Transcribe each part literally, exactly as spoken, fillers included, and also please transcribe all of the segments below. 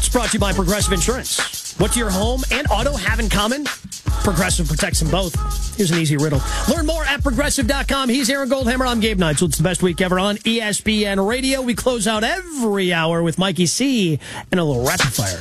It's brought to you by Progressive Insurance. What do your home and auto have in common? Progressive protects them both. Here's an easy riddle. Learn more at Progressive dot com. He's Aaron Goldhammer. I'm Gabe Knight. So it's the best week ever on E S P N Radio. We close out every hour with Mikey C and a little rapid fire.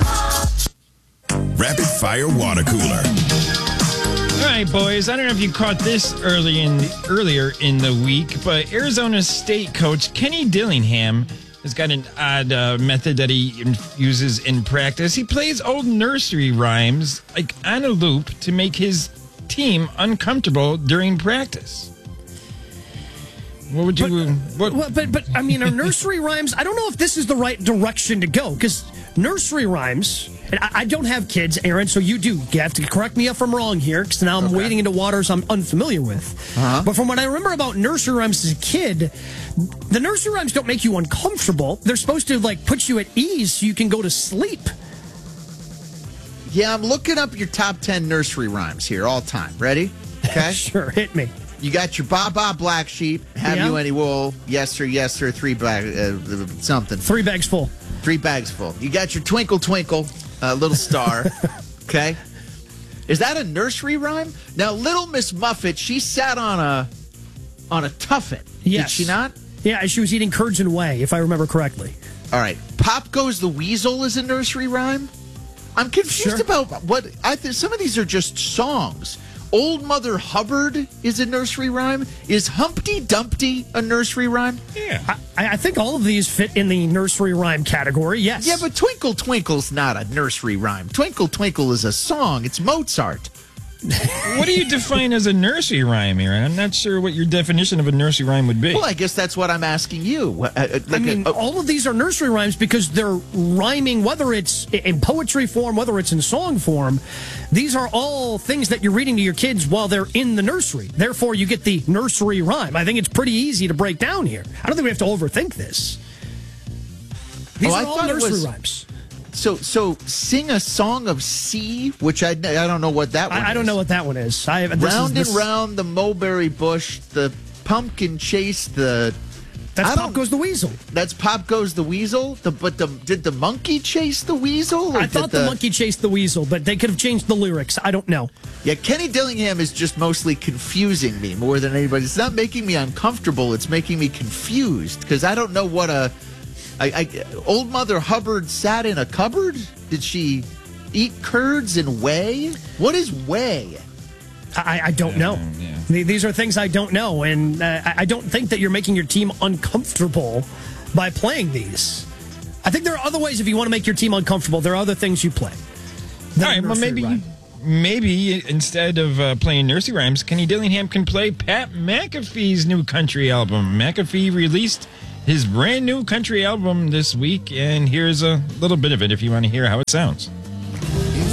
Rapid Fire Water Cooler. All right, boys. I don't know if you caught this early in earlier in the week, but Arizona State coach Kenny Dillingham has got an odd uh, method that he uses in practice. He plays old nursery rhymes like on a loop to make his team uncomfortable during practice. What would you? But, what? Well, but but I mean, are nursery rhymes? I don't know if this is the right direction to go because nursery rhymes. And I, I don't have kids, Aaron, so you do. You have to correct me if I'm wrong here because now I'm okay. wading into waters I'm unfamiliar with. Uh-huh. But from what I remember about nursery rhymes as a kid, the nursery rhymes don't make you uncomfortable. They're supposed to like put you at ease so you can go to sleep. Yeah, I'm looking up your top ten nursery rhymes here all time. Ready? Okay. Sure, hit me. You got your Ba Ba Black Sheep. Have yeah. you any wool? Yes, sir. Yes, sir. Three bags, uh, something. Three bags full. Three bags full. You got your Twinkle Twinkle, uh, Little Star. Okay. Is that a nursery rhyme? Now, Little Miss Muffet, she sat on a on a tuffet. Yes. Did she not? Yeah, she was eating curds and whey, if I remember correctly. All right. Pop Goes the Weasel is a nursery rhyme. I'm confused sure. about what I think. Some of these are just songs. Old Mother Hubbard is a nursery rhyme. Is Humpty Dumpty a nursery rhyme? Yeah. I, I think all of these fit in the nursery rhyme category, yes. Yeah, but Twinkle Twinkle's not a nursery rhyme. Twinkle Twinkle is a song. It's Mozart. What do you define as a nursery rhyme, Aaron? I'm not sure what your definition of a nursery rhyme would be. Well, I guess that's what I'm asking you. Uh, uh, like I mean, a, a, all of these are nursery rhymes because they're rhyming, whether it's in poetry form, whether it's in song form. These are all things that you're reading to your kids while they're in the nursery. Therefore, you get the nursery rhyme. I think it's pretty easy to break down here. I don't think we have to overthink this. These oh, are I all nursery was, rhymes. So, so sing a song of sea, which I, I don't know what that one I, I is. don't know what that one is. I, this round is, this, and round the mulberry bush, the pumpkin chase the... That's Pop Goes the Weasel. That's Pop Goes the Weasel? The, but the, did the monkey chase the weasel? I thought the, the monkey chased the weasel, but they could have changed the lyrics. I don't know. Yeah, Kenny Dillingham is just mostly confusing me more than anybody. It's not making me uncomfortable. It's making me confused because I don't know what a... I, I, Old Mother Hubbard sat in a cupboard? Did she eat curds and whey? What is whey? I, I don't know. Um, yeah. These are things I don't know, and uh, I don't think that you're making your team uncomfortable by playing these. I think there are other ways if you want to make your team uncomfortable. There are other things you play. All right, well, maybe rhyme. maybe instead of uh, playing nursery rhymes, Kenny Dillingham can play Pat McAfee's new country album. McAfee released his brand new country album this week, and here's a little bit of it if you want to hear how it sounds.